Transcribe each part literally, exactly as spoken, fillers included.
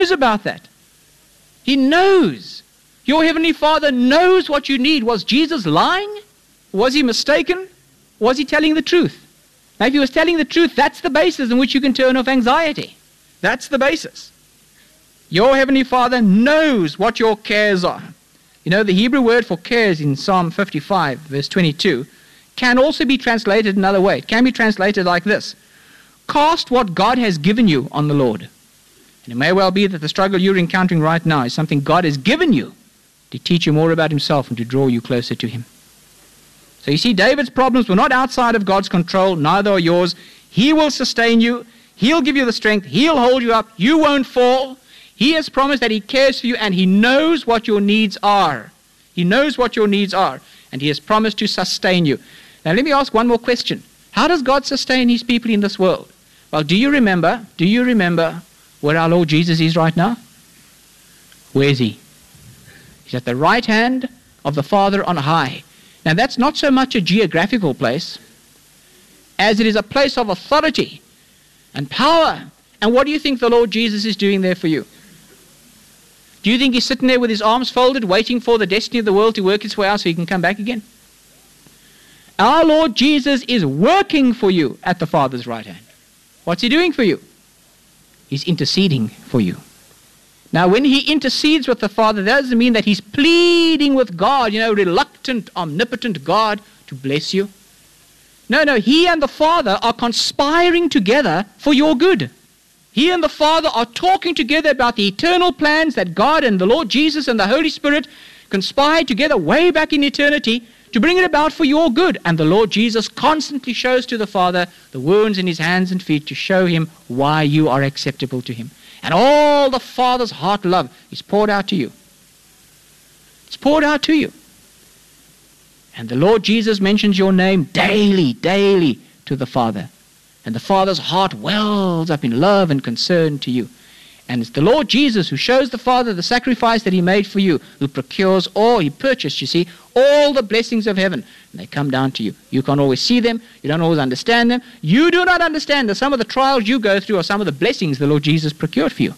about that. He knows. Your Heavenly Father knows what you need. Was Jesus lying? Was he mistaken? Was he telling the truth? Now, if he was telling the truth, that's the basis on which you can turn off anxiety. That's the basis. Your Heavenly Father knows what your cares are. You know, the Hebrew word for cares in Psalm fifty-five, verse twenty-two, can also be translated another way. It can be translated like this: cast what God has given you on the Lord. And it may well be that the struggle you're encountering right now is something God has given you to teach you more about himself and to draw you closer to him. So you see, David's problems were not outside of God's control, neither are yours. He will sustain you. He'll give you the strength. He'll hold you up. You won't fall. He has promised that he cares for you, and he knows what your needs are. He knows what your needs are, and he has promised to sustain you. Now let me ask one more question. How does God sustain his people in this world? Well, do you remember, do you remember where our Lord Jesus is right now? Where is he? He's at the right hand of the Father on high. Now that's not so much a geographical place as it is a place of authority and power. And what do you think the Lord Jesus is doing there for you? Do you think he's sitting there with his arms folded, waiting for the destiny of the world to work its way out so he can come back again? Our Lord Jesus is working for you at the Father's right hand. What's he doing for you? He's interceding for you. Now, when he intercedes with the Father, that doesn't mean that he's pleading with God, you know, reluctant, omnipotent God to bless you. No, no, he and the Father are conspiring together for your good. He and the Father are talking together about the eternal plans that God and the Lord Jesus and the Holy Spirit conspired together way back in eternity to bring it about for your good. And the Lord Jesus constantly shows to the Father the wounds in his hands and feet to show him why you are acceptable to him. And all the Father's heart love is poured out to you. It's poured out to you. And the Lord Jesus mentions your name daily, daily to the Father. And the Father's heart wells up in love and concern to you. And it's the Lord Jesus who shows the Father the sacrifice that he made for you, who procures all, he purchased, you see, all the blessings of heaven. And they come down to you. You can't always see them. You don't always understand them. You do not understand that some of the trials you go through are some of the blessings the Lord Jesus procured for you.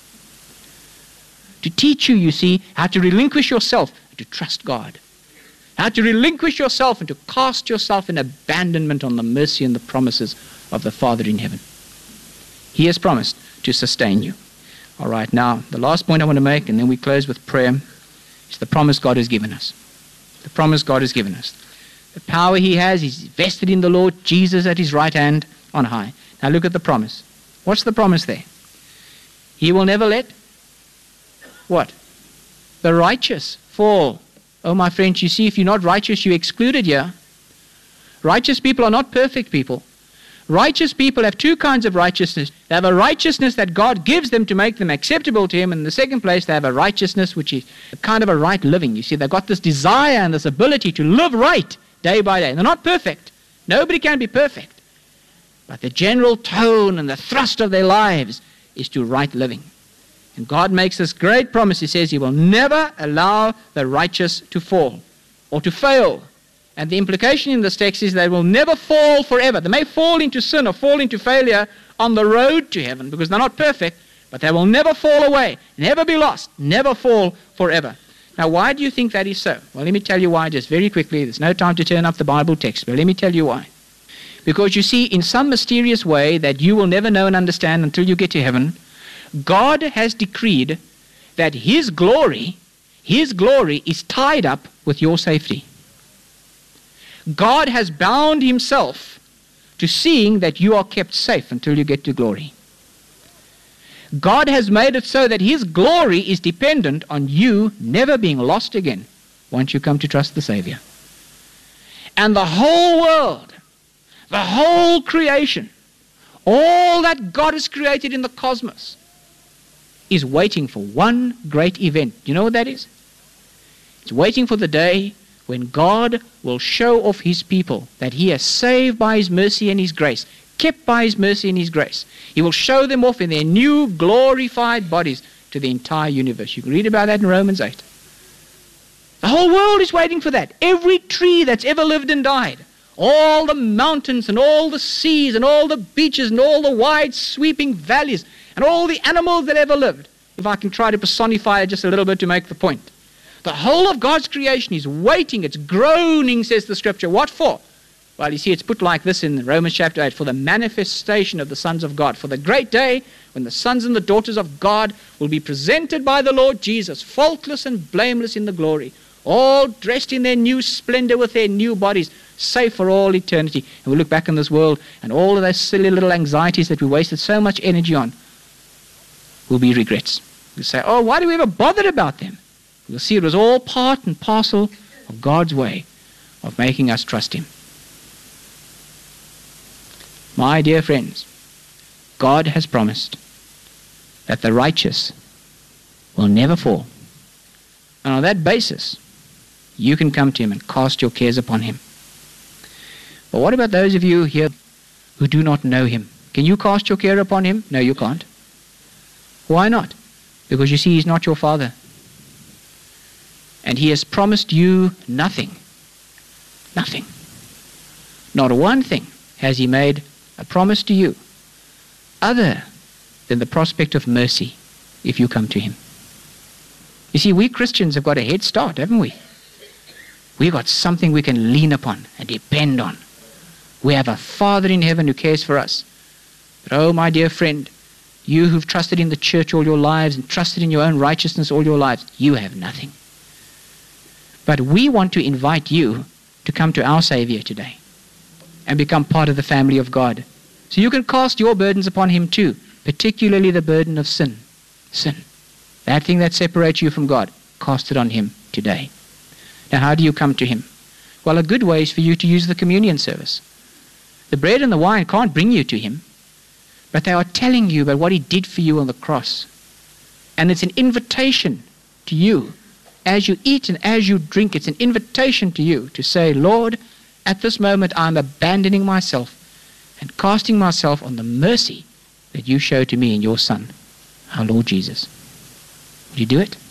To teach you, you see, how to relinquish yourself and to trust God. How to relinquish yourself and to cast yourself in abandonment on the mercy and the promises of the Father in heaven. He has promised to sustain you. All right, now, the last point I want to make, and then we close with prayer, is the promise God has given us. The promise God has given us. The power he has is vested in the Lord Jesus at his right hand on high. Now look at the promise. What's the promise there? He will never let what? The righteous fall. Oh, my friends, you see, if you're not righteous, you're excluded here. Righteous people are not perfect people. Righteous people have two kinds of righteousness. They have a righteousness that God gives them to make them acceptable to him. And in the second place, they have a righteousness which is a kind of a right living. You see, they've got this desire and this ability to live right day by day. They're not perfect. Nobody can be perfect. But the general tone and the thrust of their lives is to right living. And God makes this great promise. He says he will never allow the righteous to fall or to fail. And the implication in this text is they will never fall forever. They may fall into sin or fall into failure on the road to heaven because they're not perfect, but they will never fall away, never be lost, never fall forever. Now, why do you think that is so? Well, let me tell you why just very quickly. There's no time to turn up the Bible text, but let me tell you why. Because you see, in some mysterious way that you will never know and understand until you get to heaven, God has decreed that his glory, his glory is tied up with your safety. God has bound himself to seeing that you are kept safe until you get to glory. God has made it so that his glory is dependent on you never being lost again once you come to trust the Savior. And the whole world, the whole creation, all that God has created in the cosmos is waiting for one great event. Do you know what that is? It's waiting for the day when God will show off his people that he has saved by his mercy and his grace, kept by his mercy and his grace. He will show them off in their new glorified bodies to the entire universe. You can read about that in Romans eight. The whole world is waiting for that. Every tree that's ever lived and died, all the mountains and all the seas and all the beaches and all the wide sweeping valleys and all the animals that ever lived, if I can try to personify it just a little bit to make the point. The whole of God's creation is waiting, it's groaning, says the Scripture. What for? Well, you see, it's put like this in Romans chapter eight, for the manifestation of the sons of God, for the great day when the sons and the daughters of God will be presented by the Lord Jesus, faultless and blameless in the glory, all dressed in their new splendor with their new bodies, safe for all eternity. And we look back in this world, and all of those silly little anxieties that we wasted so much energy on will be regrets. We'll say, oh, why do we ever bother about them? We'll see it was all part and parcel of God's way of making us trust Him. My dear friends, God has promised that the righteous will never fall. And on that basis, you can come to Him and cast your cares upon Him. But what about those of you here who do not know Him? Can you cast your care upon Him? No, you can't. Why not? Because you see, He's not your Father. And He has promised you nothing. Nothing. Not one thing has He made a promise to you other than the prospect of mercy if you come to Him. You see, we Christians have got a head start, haven't we? We've got something we can lean upon and depend on. We have a Father in heaven who cares for us. But oh, my dear friend, you who've trusted in the church all your lives and trusted in your own righteousness all your lives, you have nothing. But we want to invite you to come to our Savior today and become part of the family of God. So you can cast your burdens upon Him too, particularly the burden of sin. Sin. That thing that separates you from God, cast it on Him today. Now, how do you come to Him? Well, a good way is for you to use the communion service. The bread and the wine can't bring you to Him, but they are telling you about what He did for you on the cross. And it's an invitation to you. As you eat and as you drink, it's an invitation to you to say, Lord, at this moment I'm abandoning myself and casting myself on the mercy that you show to me in your Son, our Lord Jesus. Would you do it?